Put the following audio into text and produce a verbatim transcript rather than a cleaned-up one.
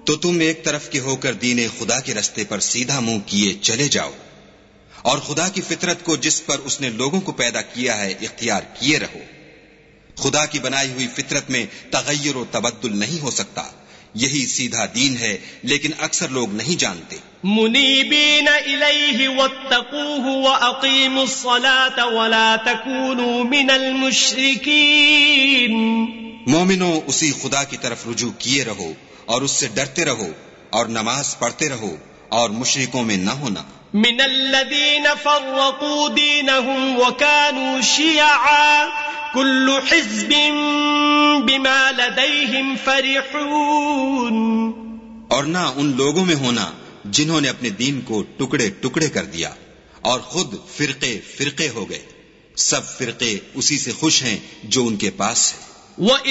तो तुम एक तरफ के होकर दीने खुदा के रस्ते पर सीधा मुंह किए चले जाओ और खुदा की फितरत को जिस पर उसने लोगों को पैदा किया है इख्तियार किए रहो। खुदा की बनाई हुई फितरत में तगय्युर और तबद्दुल नहीं हो सकता। यही सीधा दीन है, लेकिन अक्सर लोग नहीं जानते। मुनीबीन इलैहि वत्तकूहु व अकीमुस सलात वला तकूनू मिनल मुश्रिकीन। मोमिनो, उसी खुदा की तरफ रुजू किए रहो और उससे डरते रहो और नमाज पढ़ते रहो और मुशरिकों में न होना। मिनल्लज़ीन फर्रक़ू दीनहुम व कानू शियआ कुल्लु हिज़्बिन बिमा लदैहिम फरिहून। और ना उन लोगों में होना जिन्होंने अपने दीन को टुकड़े टुकड़े कर दिया और खुद फिरके फिरके हो गए। सब फिरके उसी से खुश हैं जो उनके पास है।